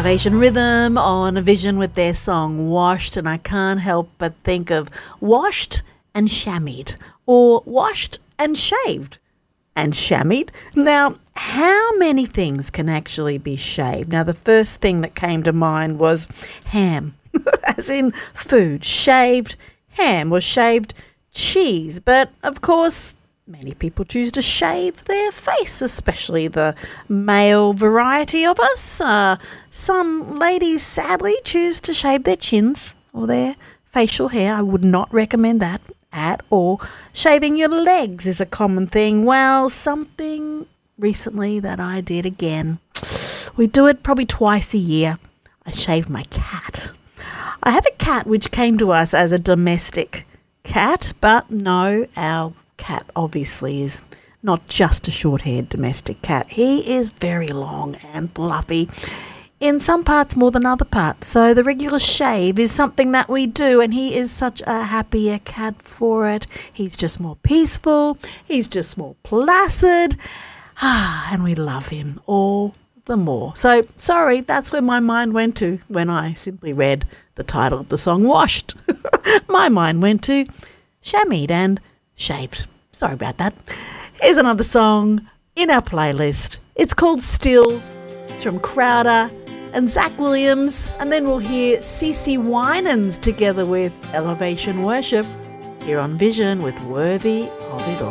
Elevation Rhythm on a Vision with their song Washed, and I can't help but think of washed and chamoised, or washed and shaved and chamoised. Now, how many things can actually be shaved? Now, the first thing that came to mind was ham, as in food. Shaved ham or shaved cheese, but of course many people choose to shave their face, especially the male variety of us. Some ladies, sadly, choose to shave their chins or their facial hair. I would not recommend that at all. Shaving your legs is a common thing. Well, something recently that I did again. We do it probably twice a year. I shaved my cat. I have a cat which came to us as a domestic cat, but no, our cat obviously is not just a short-haired domestic cat. He is very long and fluffy, in some parts more than other parts. So the regular shave is something that we do, and he is such a happier cat for it. He's just more peaceful. He's just more placid. And we love him all the more. So, sorry, that's where my mind went to when I simply read the title of the song, Washed. My mind went to chamoised and shaved. Sorry about that. Here's another song in our playlist. It's called Still. It's from Crowder and Zach Williams. And then we'll hear CeCe Winans together with Elevation Worship here on Vision with Worthy of It All.